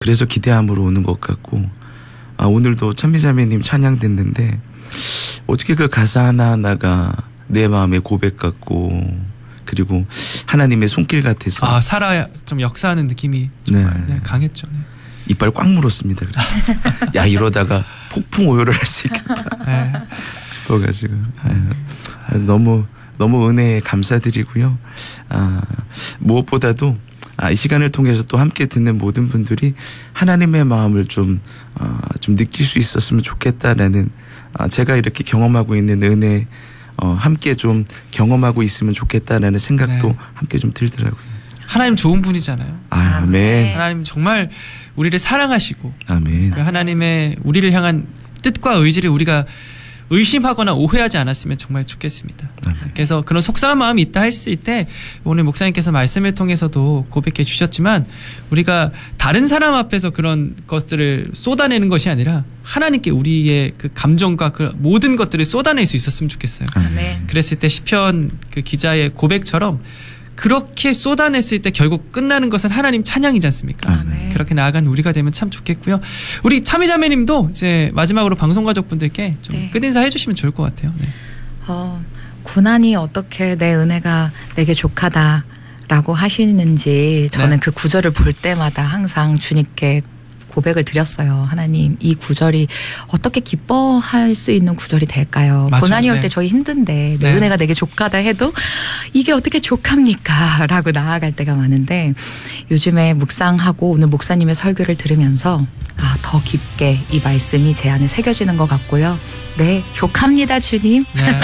그래서 기대함으로 오는 것 같고, 오늘도 찬미자매님 찬양 듣는데 어떻게 그 가사 하나하나가 내 마음의 고백 같고, 그리고 하나님의 손길 같아서 살아 좀 역사하는 느낌이 정말 네. 강했죠. 네. 이빨 꽉 물었습니다. 그래서 야, 이러다가 폭풍 오열을 할 수 있겠다 네. 싶어가지고 너무 은혜에 감사드리고요. 무엇보다도 이 시간을 통해서 또 함께 듣는 모든 분들이 하나님의 마음을 좀 느낄 수 있었으면 좋겠다라는, 제가 이렇게 경험하고 있는 은혜 함께 좀 경험하고 있으면 좋겠다라는 생각도 네. 함께 좀 들더라고요. 하나님 좋은 분이잖아요. 아멘. 하나님 정말 우리를 사랑하시고, 아멘. 그 하나님의 우리를 향한 뜻과 의지를 우리가 의심하거나 오해하지 않았으면 정말 좋겠습니다. 그래서 그런 속상한 마음이 있다 했을 때 오늘 목사님께서 말씀을 통해서도 고백해 주셨지만, 우리가 다른 사람 앞에서 그런 것들을 쏟아내는 것이 아니라 하나님께 우리의 그 감정과 그 모든 것들을 쏟아낼 수 있었으면 좋겠어요. 아멘. 그랬을 때 시편 그 기자의 고백처럼 그렇게 쏟아냈을 때 결국 끝나는 것은 하나님 찬양이지 않습니까? 아멘. 그렇게 나아간 우리가 되면 참 좋겠고요. 우리 참이자매님도 이제 마지막으로 방송 가족분들께 좀 네. 끝인사 해주시면 좋을 것 같아요. 네. 고난이 어떻게 내 은혜가 내게 족하다라고 하시는지 저는 네. 그 구절을 볼 때마다 항상 주님께 고백을 드렸어요. 하나님, 이 구절이 어떻게 기뻐할 수 있는 구절이 될까요? 맞아요. 고난이 올 네. 때 저희 힘든데 내 네. 은혜가 내게 족하다 해도 이게 어떻게 족합니까? 라고 나아갈 때가 많은데, 요즘에 묵상하고 오늘 목사님의 설교를 들으면서 더 깊게 이 말씀이 제 안에 새겨지는 것 같고요. 네, 족합니다, 주님. 네.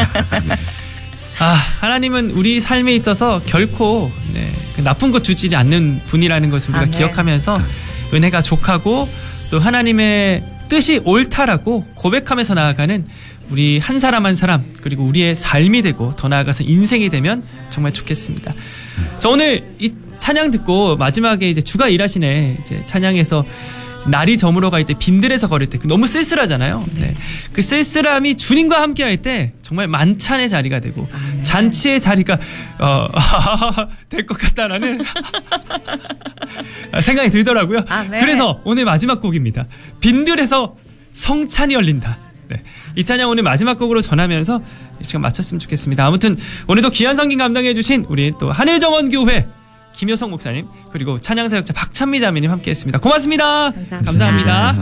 하나님은 우리 삶에 있어서 결코 그 나쁜 것 주지 않는 분이라는 것을 우리가 아멘. 기억하면서 은혜가 족하고 또 하나님의 뜻이 옳다라고 고백하면서 나아가는 우리 한 사람 한 사람, 그리고 우리의 삶이 되고 더 나아가서 인생이 되면 정말 좋겠습니다. 그래서 오늘 이 찬양 듣고 마지막에 이제 주가 일하시네 이제 찬양에서 날이 저물어 갈 때 빈들에서 걸을 때 너무 쓸쓸하잖아요. 네. 그 쓸쓸함이 주님과 함께 할 때 정말 만찬의 자리가 되고 잔치의 자리가 될 것 같다라는 생각이 들더라고요. 네. 그래서 오늘 마지막 곡입니다. 빈들에서 성찬이 열린다. 네. 이 찬양 오늘 마지막 곡으로 전하면서 이 시간 마쳤으면 좋겠습니다. 아무튼 오늘도 귀한 성김 감당해 주신 우리 또 하늘정원교회 김효성 목사님, 그리고 찬양사역자 박찬미 자매님 함께했습니다. 고맙습니다. 감사합니다.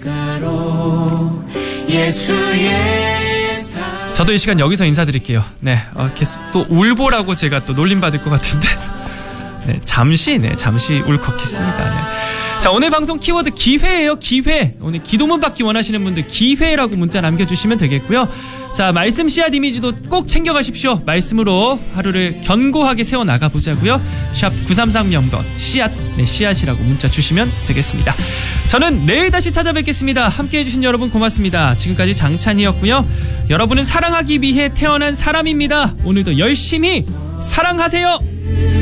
저도 이 시간 여기서 인사드릴게요. 네, 계속 또 울보라고 제가 또 놀림받을 것 같은데 네, 잠시 울컥했습니다. 네. 자, 오늘 방송 키워드 기회예요. 기회. 오늘 기도문 받기 원하시는 분들 기회라고 문자 남겨주시면 되겠고요. 자, 말씀 씨앗 이미지도 꼭 챙겨가십시오. 말씀으로 하루를 견고하게 세워나가 보자고요. 샵 933명번 씨앗, 네, 씨앗이라고 문자 주시면 되겠습니다. 저는 내일 다시 찾아뵙겠습니다. 함께해 주신 여러분 고맙습니다. 지금까지 장찬희였고요. 여러분은 사랑하기 위해 태어난 사람입니다. 오늘도 열심히 사랑하세요.